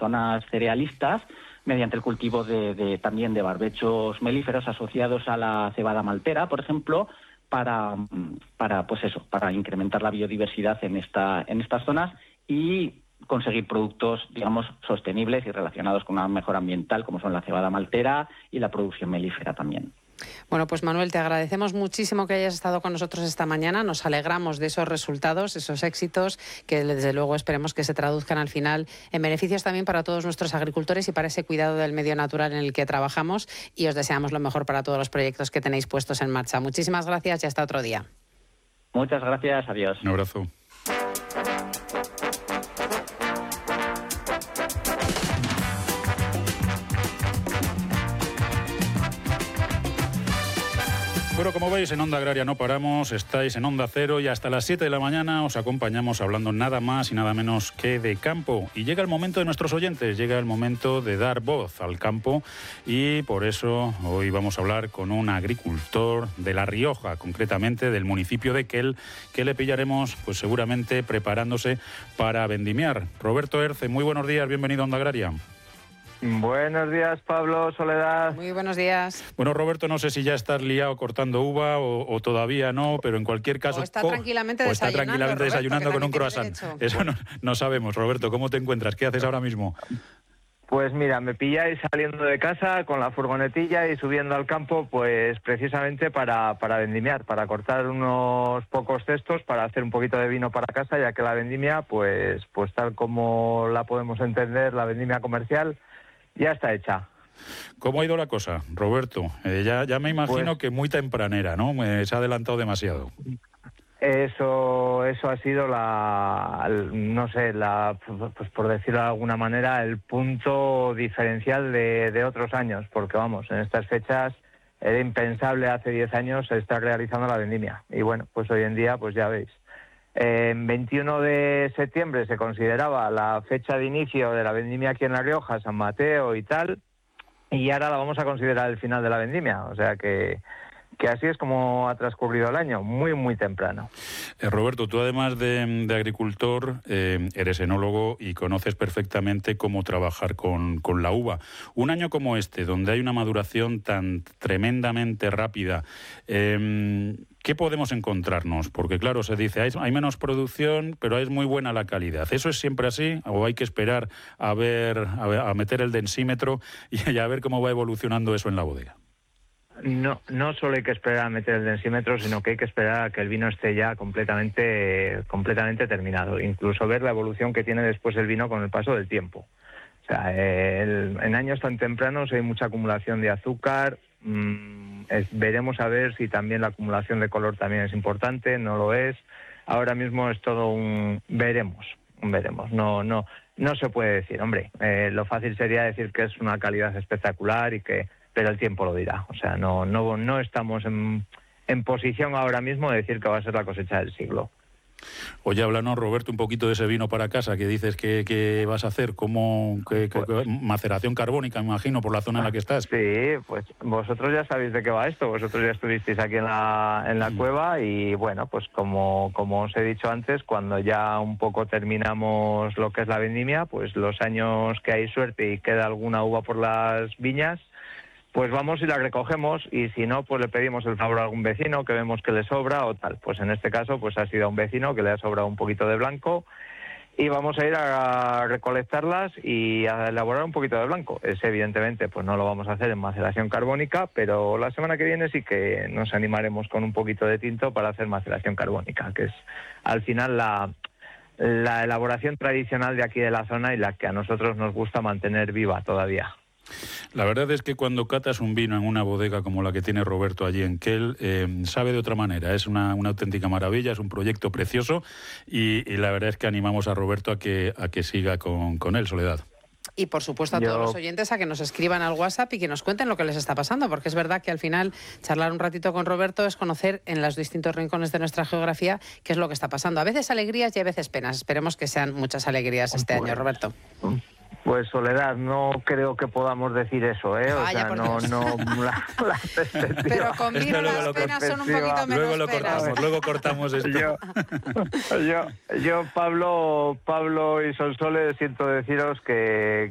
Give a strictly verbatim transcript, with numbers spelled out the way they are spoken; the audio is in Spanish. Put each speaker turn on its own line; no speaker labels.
zonas cerealistas mediante el cultivo de, de también de barbechos melíferos asociados a la cebada maltera, por ejemplo, para, para pues eso, para incrementar la biodiversidad en esta, en estas zonas y conseguir productos, digamos, sostenibles y relacionados con una mejora ambiental, como son la cebada maltera y la producción melífera también.
Bueno, pues Manuel, te agradecemos muchísimo que hayas estado con nosotros esta mañana. Nos alegramos de esos resultados, esos éxitos, que desde luego esperemos que se traduzcan al final en beneficios también para todos nuestros agricultores y para ese cuidado del medio natural en el que trabajamos, y os deseamos lo mejor para todos los proyectos que tenéis puestos en marcha. Muchísimas gracias y hasta otro día.
Muchas gracias, adiós.
Un abrazo. Bueno, como veis, en Onda Agraria no paramos, estáis en Onda Cero y hasta las siete de la mañana os acompañamos hablando nada más y nada menos que de campo. Y llega el momento de nuestros oyentes, llega el momento de dar voz al campo, y por eso hoy vamos a hablar con un agricultor de La Rioja, concretamente del municipio de Quel, que le pillaremos pues seguramente preparándose para vendimiar. Roberto Erce, muy buenos días, bienvenido a Onda Agraria.
Buenos días, Pablo, Soledad.
Muy buenos días.
Bueno, Roberto, no sé si ya estás liado cortando uva o, o todavía no, pero en cualquier caso...
O está tranquilamente
o
desayunando,
está tranquilamente
Roberto,
desayunando con un croissant.
Derecho.
Eso no, no sabemos. Roberto, ¿cómo te encuentras? ¿Qué haces ahora mismo?
Pues mira, me pilláis saliendo de casa con la furgonetilla y subiendo al campo, pues precisamente para, para vendimiar, para cortar unos pocos cestos, para hacer un poquito de vino para casa, ya que la vendimia, pues, pues tal como la podemos entender, la vendimia comercial, ya está hecha.
¿Cómo ha ido la cosa, Roberto? Eh, ya, ya me imagino
pues,
que muy tempranera, ¿no? Me, se ha adelantado demasiado.
Eso, eso ha sido la, no sé, la, pues por decirlo de alguna manera, el punto diferencial de, de otros años, porque vamos, en estas fechas era impensable hace diez años estar realizando la vendimia. Y bueno, pues hoy en día, pues ya veis. En veintiuno de septiembre se consideraba la fecha de inicio de la vendimia aquí en La Rioja, San Mateo y tal, y ahora la vamos a considerar el final de la vendimia, o sea que, que así es como ha transcurrido el año, muy, muy temprano.
Eh, Roberto, tú además de, de agricultor, eh, eres enólogo y conoces perfectamente cómo trabajar con, con la uva. Un año como este, donde hay una maduración tan tremendamente rápida, eh, ¿qué podemos encontrarnos? Porque claro, se dice, hay, hay menos producción, pero es muy buena la calidad. ¿Eso es siempre así? ¿O hay que esperar a ver, a, ver, a meter el densímetro y, y a ver cómo va evolucionando eso en la bodega?
No, no solo hay que esperar a meter el densímetro, sino que hay que esperar a que el vino esté ya completamente, completamente terminado. Incluso ver la evolución que tiene después el vino con el paso del tiempo. O sea, el, en años tan tempranos hay mucha acumulación de azúcar. Mmm, es, veremos a ver si también la acumulación de color también es importante. No lo es. Ahora mismo es todo un veremos, un veremos. No, no, no se puede decir, hombre. Eh, lo fácil sería decir que es una calidad espectacular y que, pero el tiempo lo dirá. O sea, no, no, no estamos en, en posición ahora mismo de decir que va a ser la cosecha del siglo.
Oye, háblanos, Roberto, un poquito de ese vino para casa que dices que, que vas a hacer, como que, que, que, maceración carbónica, me imagino, por la zona en la que estás.
Sí, pues vosotros ya sabéis de qué va esto, vosotros ya estuvisteis aquí en la, en la sí. cueva y bueno, pues como, como os he dicho antes, cuando ya un poco terminamos lo que es la vendimia, pues los años que hay suerte y queda alguna uva por las viñas, pues vamos y la recogemos, y si no, pues le pedimos el favor a algún vecino que vemos que le sobra o tal. Pues en este caso, pues ha sido a un vecino que le ha sobrado un poquito de blanco y vamos a ir a recolectarlas y a elaborar un poquito de blanco. Ese, evidentemente, pues no lo vamos a hacer en maceración carbónica, pero la semana que viene sí que nos animaremos con un poquito de tinto para hacer maceración carbónica, que es al final la, la elaboración tradicional de aquí de la zona y la que a nosotros nos gusta mantener viva todavía.
La verdad es que cuando catas un vino en una bodega como la que tiene Roberto allí en Quel, eh, sabe de otra manera. Es una, una auténtica maravilla, es un proyecto precioso y, y la verdad es que animamos a Roberto a que, a que siga con, con él, Soledad.
Y por supuesto a
Yo...
todos los oyentes a que nos escriban al WhatsApp y que nos cuenten lo que les está pasando, porque es verdad que al final charlar un ratito con Roberto es conocer en los distintos rincones de nuestra geografía qué es lo que está pasando. A veces alegrías y a veces penas. Esperemos que sean muchas alegrías este pues... año, Roberto.
Pues Soledad, no creo que podamos decir eso, ¿eh? O
Vaya,
sea, no, no, la, la perspectiva.
Pero con vino las penas son un poquito menos
luego lo
penas.
cortamos, luego cortamos esto.
Yo, yo, yo, Pablo, Pablo y Sonsoles, siento deciros que